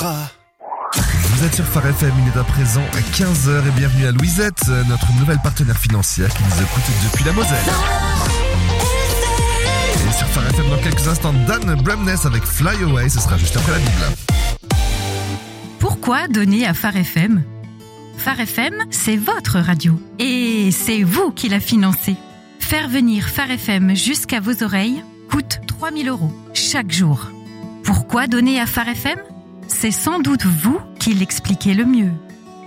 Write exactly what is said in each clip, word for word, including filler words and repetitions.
Extra. Vous êtes sur Phare F M, il est à présent à quinze heures et bienvenue à Louisette, notre nouvelle partenaire financière qui nous écoute depuis la Moselle. Et sur Phare F M dans quelques instants, Dan Bremnes avec Fly Away, ce sera juste après la Bible. Pourquoi donner à Phare F M ? Phare F M, c'est votre radio. Et c'est vous qui la financez. Faire venir Phare F M jusqu'à vos oreilles coûte trois mille euros chaque jour. Pourquoi donner à Phare F M ? C'est sans doute vous qui l'expliquez le mieux.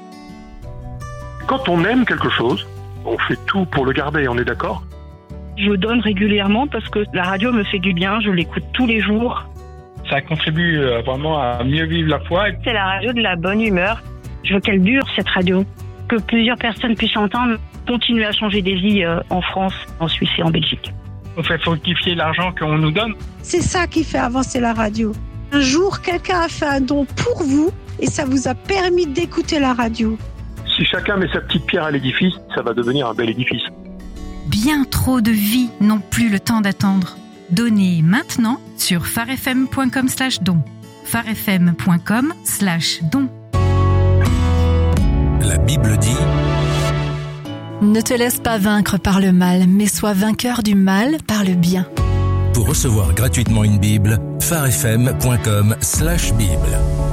Quand on aime quelque chose, on fait tout pour le garder, on est d'accord ? Je donne régulièrement parce que la radio me fait du bien, je l'écoute tous les jours. Ça contribue vraiment à mieux vivre la foi. C'est la radio de la bonne humeur. Je veux qu'elle dure, cette radio. Que plusieurs personnes puissent entendre, continuer à changer des vies en France, en Suisse et en Belgique. On fait fructifier l'argent qu'on nous donne. C'est ça qui fait avancer la radio. Un jour, quelqu'un a fait un don pour vous et ça vous a permis d'écouter la radio. Si chacun met sa petite pierre à l'édifice, ça va devenir un bel édifice. Bien trop de vies n'ont plus le temps d'attendre. Donnez maintenant sur farefm.com slash don. farefm.com slash don. La Bible dit... Ne te laisse pas vaincre par le mal, mais sois vainqueur du mal par le bien. Pour recevoir gratuitement une Bible, farefm.com slash Bible.